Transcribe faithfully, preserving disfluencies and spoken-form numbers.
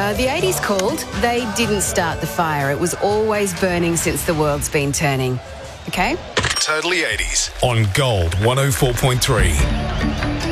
Uh, the eighties called. They didn't start the fire. It was always burning since the world's been turning. Okay? Totally eighties on Gold one oh four point three.